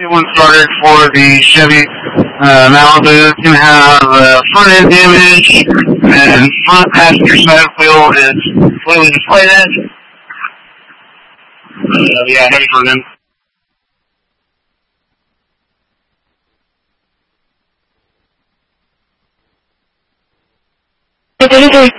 get one started for the Chevy Malibu. It's going to have front end damage, and front passenger side wheel is clearly displayed edge. Yeah, heavy front end. Delivery.